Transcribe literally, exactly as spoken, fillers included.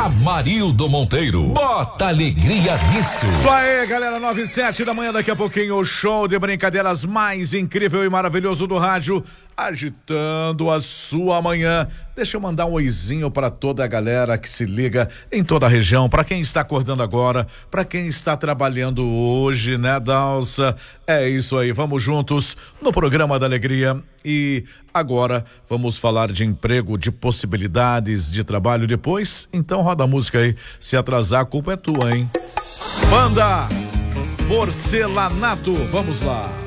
Amarildo Monteiro. Bota alegria nisso. Isso aí, galera, nove e sete da manhã, daqui a pouquinho o show de brincadeiras mais incrível e maravilhoso do rádio, agitando a sua manhã. Deixa eu mandar um oizinho para toda a galera que se liga em toda a região, para quem está acordando agora, para quem está trabalhando hoje, né, Dalsa? É isso aí, vamos juntos no programa da alegria. E agora vamos falar de emprego, de possibilidades de trabalho depois. Então roda a música aí, se atrasar a culpa é tua, hein? Banda Porcelanato, vamos lá.